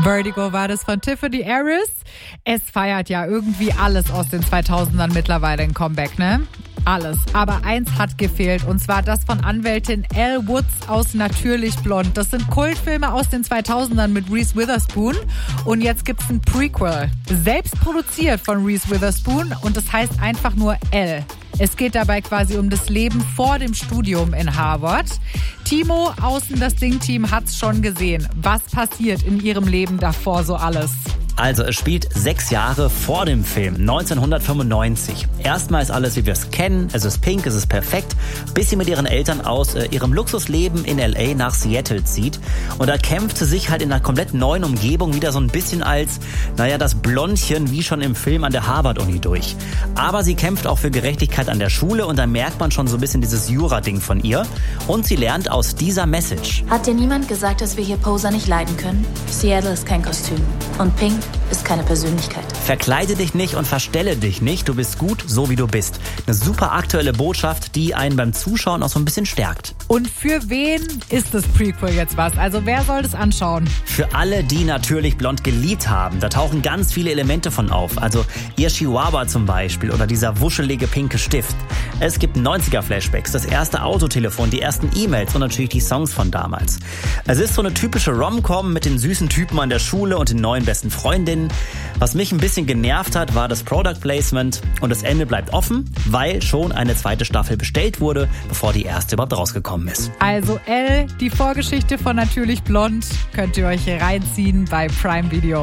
Vertigo war das von Tiffany Harris. Es feiert ja irgendwie alles aus den 2000ern mittlerweile ein Comeback, ne? Alles. Aber eins hat gefehlt, und zwar das von Anwältin Elle Woods aus Natürlich Blond. Das sind Kultfilme aus den 2000ern mit Reese Witherspoon. Und jetzt gibt's ein Prequel. Selbst produziert von Reese Witherspoon, und das heißt einfach nur Elle. Es geht dabei quasi um das Leben vor dem Studium in Harvard. Timo, außen das Ding-Team, hat's schon gesehen. Was passiert in ihrem Leben davor so alles? Also, es spielt 6 Jahre vor dem Film, 1995. Erstmal ist alles, wie wir es kennen. Es ist pink, es ist perfekt, bis sie mit ihren Eltern aus ihrem Luxusleben in L.A. nach Seattle zieht. Und da kämpft sie sich halt in einer komplett neuen Umgebung wieder so ein bisschen als, das Blondchen wie schon im Film an der Harvard-Uni durch. Aber sie kämpft auch für Gerechtigkeit an der Schule, und da merkt man schon so ein bisschen dieses Jura-Ding von ihr. Und sie lernt aus dieser Message. Hat dir niemand gesagt, dass wir hier Poser nicht leiden können? Seattle ist kein Kostüm. Und Pink ist keine Persönlichkeit. Verkleide dich nicht und verstelle dich nicht. Du bist gut, so wie du bist. Eine super aktuelle Botschaft, die einen beim Zuschauen auch so ein bisschen stärkt. Und für wen ist das Prequel jetzt was? Also wer soll das anschauen? Für alle, die Natürlich Blond geliebt haben. Da tauchen ganz viele Elemente von auf. Also ihr Chihuahua zum Beispiel oder dieser wuschelige pinke Stift. Es gibt 90er-Flashbacks, das erste Autotelefon, die ersten E-Mails und natürlich die Songs von damals. Es ist so eine typische Rom-Com mit den süßen Typen an der Schule und den neuen besten Freundinnen. Was mich ein bisschen genervt hat, war das Product Placement, und das Ende bleibt offen, weil schon eine zweite Staffel bestellt wurde, bevor die erste überhaupt rausgekommen ist. Also Elle, die Vorgeschichte von Natürlich Blond, könnt ihr euch reinziehen bei Prime Video.